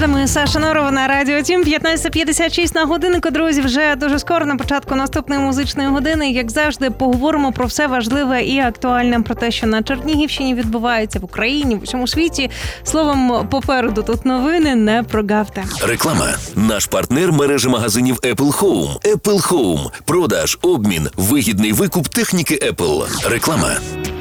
вами Саша Норова на Радіо Тім. 15:56 на годиннику, друзі. Вже дуже скоро на початку наступної музичної години. Як завжди, поговоримо про все важливе і актуальне, про те, що на Чернігівщині відбувається, в Україні, в усьому світі. Словом, попереду тут новини, не прогавте. Реклама. Наш партнер – мережа магазинів Apple Home. Apple Home. Продаж, обмін, вигідний викуп техніки Apple. Реклама.